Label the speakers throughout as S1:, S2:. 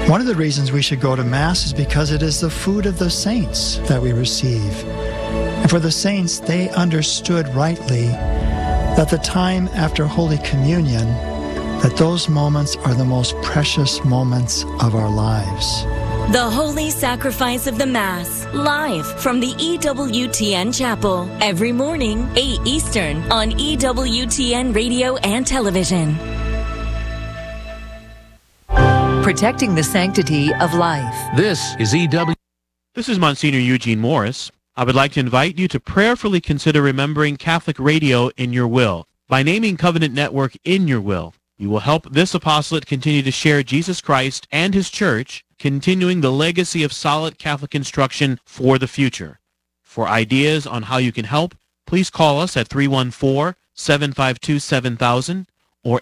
S1: One of the reasons we should go to Mass is because it is the food of the saints that we receive. And for the saints, they understood rightly that the time after Holy Communion, that those moments are the most precious moments of our lives.
S2: The Holy Sacrifice of the Mass, live from the EWTN Chapel, every morning, 8 Eastern, on EWTN Radio and Television.
S3: Protecting the sanctity of life.
S4: This is EW.
S5: This is Monsignor Eugene Morris. I would like to invite you to prayerfully consider remembering Catholic radio in your will. By naming Covenant Network in your will, you will help this apostolate continue to share Jesus Christ and His Church, continuing the legacy of solid Catholic instruction for the future. For ideas on how you can help, please call us at 314-752-7000 or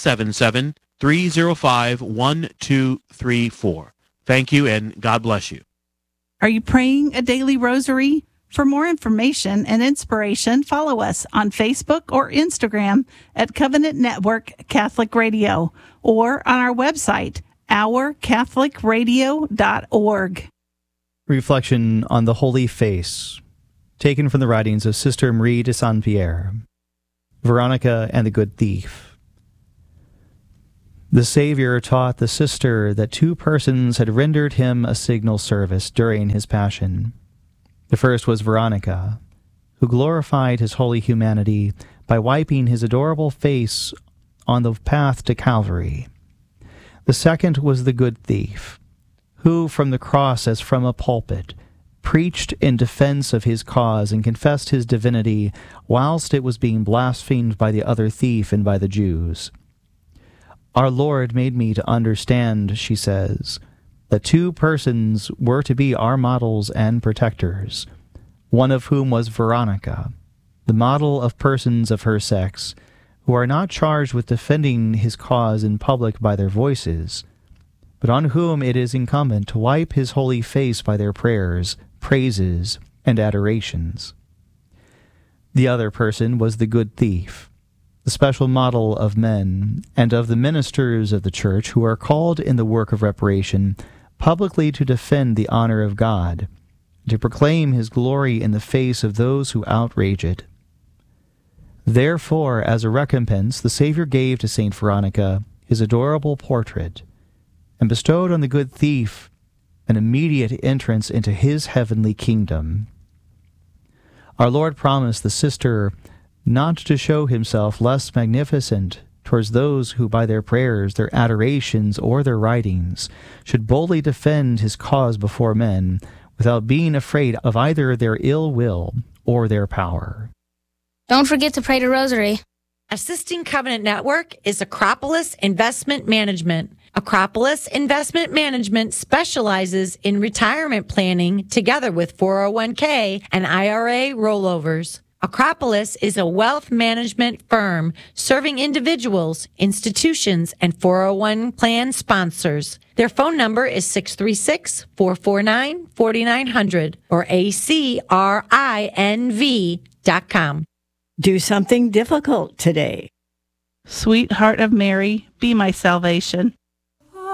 S5: 877-305-1234. Thank you, and God bless you.
S6: Are you praying a daily rosary? For more information and inspiration, follow us on Facebook or Instagram at Covenant Network Catholic Radio or on our website, ourcatholicradio.org.
S7: Reflection on the Holy Face, taken from the writings of Sister Marie de Saint-Pierre. Veronica and the Good Thief. The Savior taught the sister that two persons had rendered him a signal service during his passion. The first was Veronica, who glorified his holy humanity by wiping his adorable face on the path to Calvary. The second was the Good Thief, who, from the cross as from a pulpit, preached in defense of his cause and confessed his divinity whilst it was being blasphemed by the other thief and by the Jews. Our Lord made me to understand, she says, that two persons were to be our models and protectors, one of whom was Veronica, the model of persons of her sex, who are not charged with defending his cause in public by their voices, but on whom it is incumbent to wipe his holy face by their prayers, praises, and adorations. The other person was the Good Thief, the special model of men and of the ministers of the Church who are called in the work of reparation publicly to defend the honor of God, to proclaim his glory in the face of those who outrage it. Therefore, as a recompense, the Savior gave to Saint Veronica his adorable portrait, and bestowed on the Good Thief an immediate entrance into his heavenly kingdom. Our Lord promised the sister not to show himself less magnificent towards those who by their prayers, their adorations, or their writings should boldly defend his cause before men without being afraid of either their ill will or their power.
S8: Don't forget to pray the rosary.
S9: Assisting Covenant Network is Acropolis Investment Management. Acropolis Investment Management specializes in retirement planning together with 401k and IRA rollovers. Acropolis is a wealth management firm serving individuals, institutions, and 401 plan sponsors. Their phone number is 636-449-4900 or acrinv.com.
S10: Do something difficult today.
S6: Sweet Heart of Mary, be my salvation.